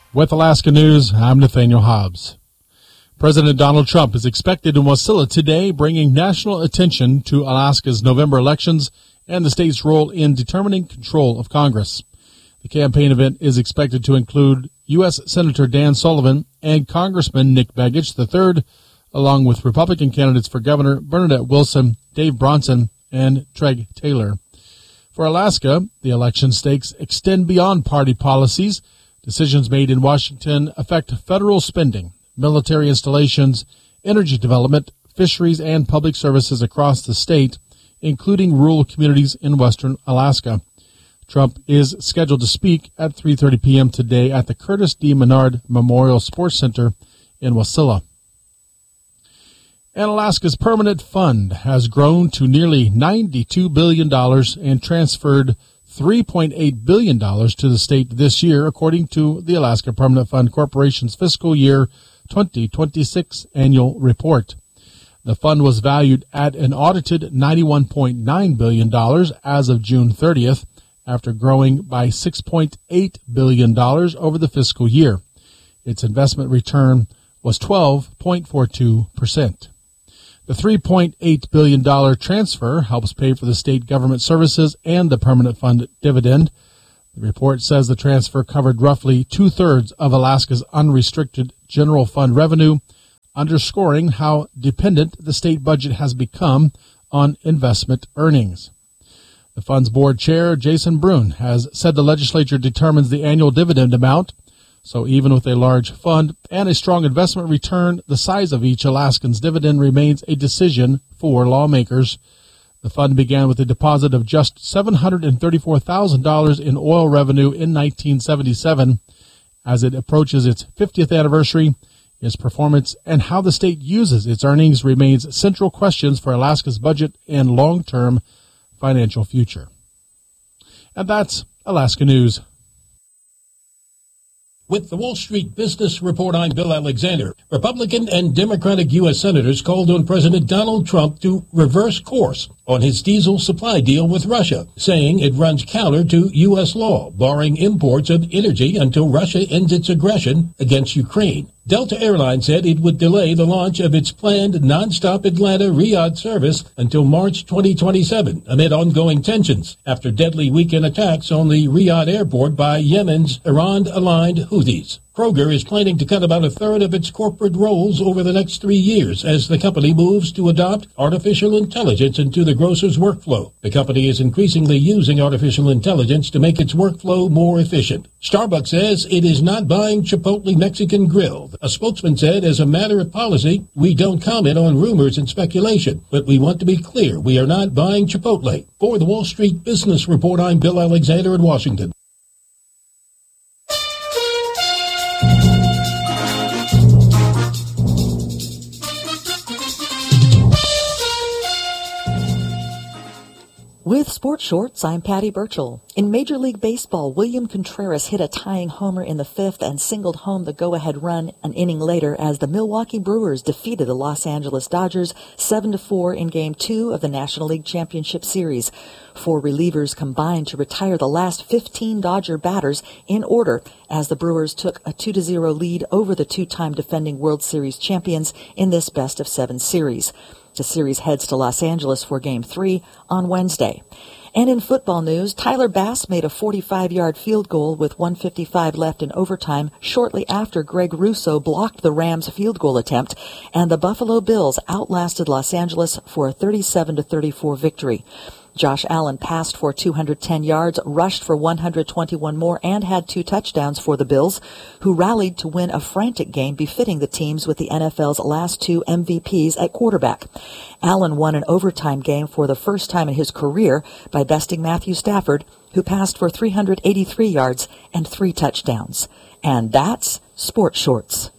With Alaska News, I'm Nathaniel Hobbs. President Donald Trump is expected in Wasilla today, bringing national attention to Alaska's November elections and the state's role in determining control of Congress. The campaign event is expected to include U.S. Senator Dan Sullivan and Congressman Nick Begich III, along with Republican candidates for Governor Bernadette Wilson, Dave Bronson, and Treg Taylor. For Alaska, the election stakes extend beyond party policies. Decisions made in Washington affect federal spending, military installations, energy development, fisheries, and public services across the state, including rural communities in western Alaska. Trump is scheduled to speak at 3:30 p.m. today at the Curtis D. Menard Memorial Sports Center in Wasilla. And Alaska's permanent fund has grown to nearly $92 billion and transferred $3.8 billion to the state this year, according to the Alaska Permanent Fund Corporation's fiscal year 2026 annual report. The fund was valued at an audited $91.9 billion as of June 30th, after growing by $6.8 billion over the fiscal year. Its investment return was 12.42%. The $3.8 billion transfer helps pay for the state government services and the permanent fund dividend. The report says the transfer covered roughly two-thirds of Alaska's unrestricted general fund revenue, underscoring how dependent the state budget has become on investment earnings. The fund's board chair, Jason Brune, has said the legislature determines the annual dividend amount. So even with a large fund and a strong investment return, the size of each Alaskan's dividend remains a decision for lawmakers. The fund began with a deposit of just $734,000 in oil revenue in 1977. As it approaches its 50th anniversary, its performance and how the state uses its earnings remains central questions for Alaska's budget and long-term financial future. And that's Alaska News. With the Wall Street Business Report, I'm Bill Alexander. Republican and Democratic U.S. senators called on President Donald Trump to reverse course on his diesel supply deal with Russia, saying it runs counter to U.S. law, barring imports of energy until Russia ends its aggression against Ukraine. Delta Airlines said it would delay the launch of its planned nonstop Atlanta-Riyadh service until March 2027 amid ongoing tensions after deadly weekend attacks on the Riyadh airport by Yemen's Iran-aligned Houthis. Kroger is planning to cut about a third of its corporate roles over the next 3 years as the company moves to adopt artificial intelligence into the grocer's workflow. The company is increasingly using artificial intelligence to make its workflow more efficient. Starbucks says it is not buying Chipotle Mexican Grill. A spokesman said, as a matter of policy, we don't comment on rumors and speculation, but we want to be clear, we are not buying Chipotle. For the Wall Street Business Report, I'm Bill Alexander in Washington. With Sports Shorts, I'm Patty Burchell. In Major League Baseball, William Contreras hit a tying homer in the fifth and singled home the go-ahead run an inning later as the Milwaukee Brewers defeated the Los Angeles Dodgers 7-4 in Game 2 of the National League Championship Series. 4 relievers combined to retire the last 15 Dodger batters in order as the Brewers took a 2-0 lead over the two-time defending World Series champions in this best-of-7 series. The series heads to Los Angeles for Game 3 on Wednesday. And in football news, Tyler Bass made a 45-yard field goal with 1:55 left in overtime shortly after Greg Russo blocked the Rams' field goal attempt, and the Buffalo Bills outlasted Los Angeles for a 37-34 victory. Josh Allen passed for 210 yards, rushed for 121 more, and had 2 touchdowns for the Bills, who rallied to win a frantic game befitting the teams with the NFL's last 2 MVPs at quarterback. Allen won an overtime game for the first time in his career by besting Matthew Stafford, who passed for 383 yards and 3 touchdowns. And that's Sports Shorts.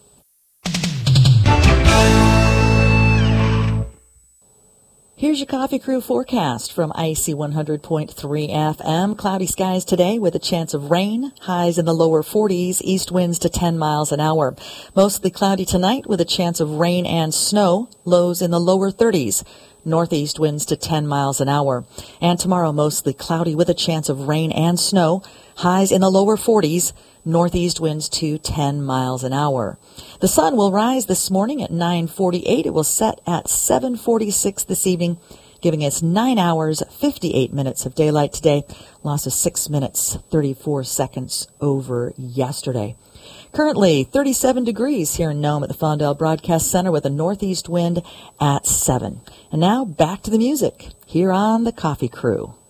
Here's your Coffee Crew forecast from IC 100.3 FM. Cloudy skies today with a chance of rain. Highs in the lower 40s, east winds to 10 miles an hour. Mostly cloudy tonight with a chance of rain and snow. Lows in the lower 30s. Northeast winds to 10 miles an hour. And tomorrow, mostly cloudy with a chance of rain and snow. Highs in the lower 40s. Northeast winds to 10 miles an hour. The sun will rise this morning at 9:48. It will set at 7:46 this evening, giving us 9 hours, 58 minutes of daylight today. Loss of 6 minutes, 34 seconds over yesterday. Currently 37 degrees here in Nome at the Fondell Broadcast Center with a northeast wind at 7. And now back to the music here on the Coffee Crew.